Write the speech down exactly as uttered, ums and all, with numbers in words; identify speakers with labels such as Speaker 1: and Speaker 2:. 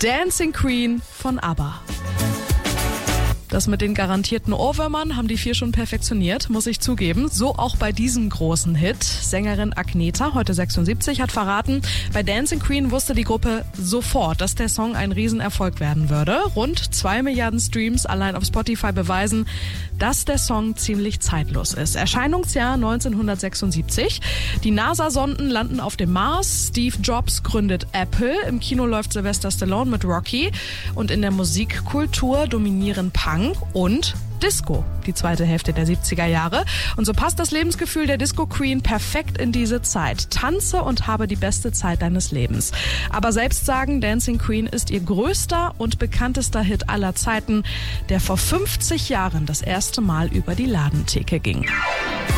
Speaker 1: Dancing Queen von ABBA. Das mit den garantierten Ohrwürmern haben die vier schon perfektioniert, muss ich zugeben. So auch bei diesem großen Hit. Sängerin Agnetha, heute sechsundsiebzig, hat verraten, bei Dancing Queen wusste die Gruppe sofort, dass der Song ein Riesenerfolg werden würde. Rund zwei Milliarden Streams allein auf Spotify beweisen, dass der Song ziemlich zeitlos ist. Erscheinungsjahr neunzehnhundertsechsundsiebzig. Die NASA-Sonden landen auf dem Mars. Steve Jobs gründet Apple. Im Kino läuft Sylvester Stallone mit Rocky. Und in der Musikkultur dominieren Punk und Disco, die zweite Hälfte der siebziger Jahre. Und so passt das Lebensgefühl der Disco Queen perfekt in diese Zeit. Tanze und habe die beste Zeit deines Lebens. Aber selbst sagen, Dancing Queen ist ihr größter und bekanntester Hit aller Zeiten, der vor fünfzig Jahren das erste Mal über die Ladentheke ging.